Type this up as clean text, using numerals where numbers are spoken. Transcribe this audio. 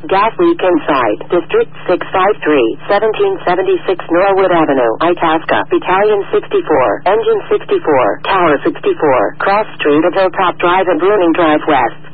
Gas leak inside. District 653, 1776 Norwood Avenue, Itasca. Battalion 64, Engine 64, Tower 64, Cross Street of Hilltop Drive and Bruning Drive West.